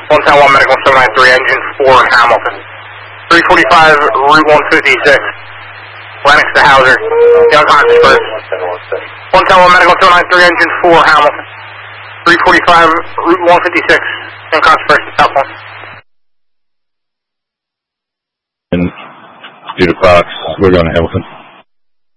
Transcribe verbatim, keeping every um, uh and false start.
one ten one Medical seven nine three, engine four, Hamilton. three forty-five, Route one fifty-six. Lennox to Hauser. Young conscious first. one ten one Medical seven nine three, engine four, Hamilton. three forty-five, Route one fifty-six. Young conscious first, South one. And due to clocks, we're going to Hamilton.